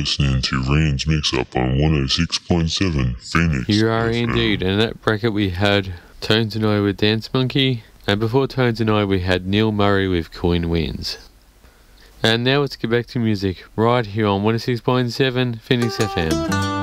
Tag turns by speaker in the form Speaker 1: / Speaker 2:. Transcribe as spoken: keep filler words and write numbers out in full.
Speaker 1: listening to Rand's Mix-Up on one oh six point seven Phoenix.
Speaker 2: You are
Speaker 1: F M.
Speaker 2: indeed. And in that bracket we had Tones and I with Dance Monkey, and before Tones and I we had Neil Murray with Coin Wins. And now let's get back to music right here on one oh six point seven Phoenix F M.